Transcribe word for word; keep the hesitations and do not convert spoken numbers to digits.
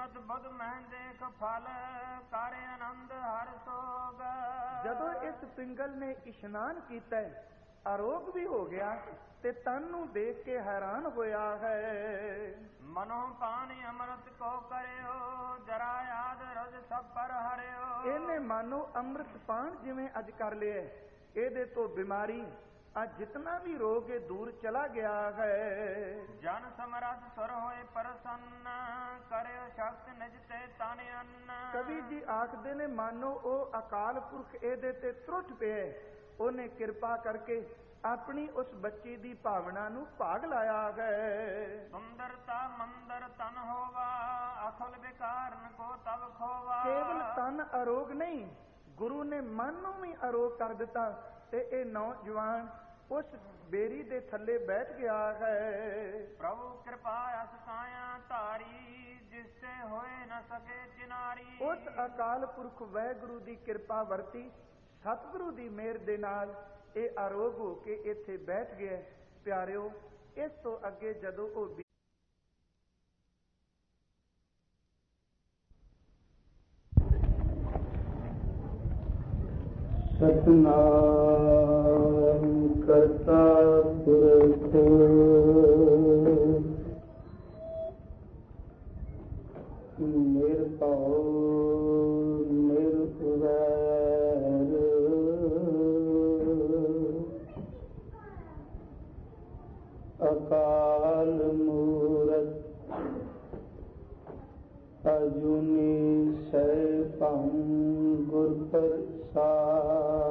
ਸਿਮਰਤ ਬੁੱਧ ਮਹਿ ਦੇਖ ਫਲ ਕਰ ਆਨੰਦ ਹਰ ਸੋਗ। ਜਦੋਂ ਇਸ ਪਿੰਗਲ ਨੇ ਇਸ਼ਨਾਨ ਕੀਤਾ, ਆਰੋਗ ਵੀ ਹੋ ਗਿਆ ਤੇ ਤਨ ਨੂੰ ਦੇਖ ਕੇ ਹੈਰਾਨ ਹੋਇਆ ਹੈ। ਮਨੋ ਪਾਣੀ ਅੰਮ੍ਰਿਤ ਕੋ ਕਰਿਓ ਜਰਾ ਯਾਦ ਰਜ ਸਭ ਪਰ ਹਰਿਓ। ਇਹਨੇ ਮਾਨੋ ਅੰਮ੍ਰਿਤ ਪਾਣ ਜਿਵੇਂ ਅੱਜ ਕਰ ਲਿਆ, ਇਹਦੇ ਤੋਂ ਬਿਮਾਰੀ ਅੱਜ ਜਿਤਨਾ ਵੀ ਰੋਗ ਇਹ ਦੂਰ ਚਲਾ ਗਿਆ ਹੈ। ਜਨ ਸਮਰੱਥ ਸੁਰ ਹੋਏ ਪ੍ਰਸੰਨ ਕਰਿਓ ਸ਼ਕਤ ਨਿਜ ਤੇ ਤਨ ਅੰਨ। ਕਵੀ ਜੀ ਆਖਦੇ ਨੇ ਮਾਨੋ ਉਹ ਅਕਾਲ ਪੁਰਖ ਇਹਦੇ ਤੇ ਤਰੁੱਠ ਪਿਆ, ਉਹਨੇ ਕਿਰਪਾ ਕਰਕੇ ਆਪਣੀ ਉਸ ਬੱਚੀ ਦੀ ਭਾਵਨਾ ਨੂੰ ਭਾਗ ਲਾਇਆ ਹੈ। ਸੁੰਦਰਤਾ ਮੰਦਰ ਤਨ ਹੋਵਾ ਅਖਲ ਵਿਕਾਰਨ ਕੋ ਤਬ ਖੋਵਾ। ਕੇਵਲ ਤਨ ਅਰੋਗ ਨਹੀਂ, ਗੁਰੂ ਨੇ ਮਨ ਨੂੰ ਵੀ ਅਰੋਗ ਕਰ ਦਿੱਤਾ ਤੇ ਇਹ ਨੌਜਵਾਨ ਉਸ ਬੇਰੀ ਦੇ ਥੱਲੇ ਬੈਠ ਗਿਆ ਹੈ। ਪ੍ਰਭੂ ਕਿਰਪਾ ਅਸ ਕਾਇਆ ਧਾਰੀ ਜਿਸ ਤੇ ਹੋਏ ਨ ਸਕੇ ਚਿਨਾਰੀ। ਉਸ ਅਕਾਲ ਪੁਰਖ ਵਾਹਿਗੁਰੂ ਦੀ ਕਿਰਪਾ ਵਰਤੀ, ਸਤਿਗੁਰੂ ਦੀ ਮਿਹਰ ਦੇ ਨਾਲ ਇਹ ਆਰੋਗ ਹੋ ਕੇ ਇੱਥੇ ਬੈਠ ਗਿਆ। ਪਿਆਰਿਓ, ਇਸ ਤੋਂ ਅੱਗੇ ਜਦੋਂ ਉਹ ਸਤਿਨਾਮ ਕਰਤਾ ਪੁਰਖ ਨਿਰਭਉ ਨਿਰਵੈਰ ਅਕਾਲ ਮੂਰਤ ਅਜੂਨੀ ਸੈਭੰ ਗੁਰ ਪ੍ਰਸਾਦਿ।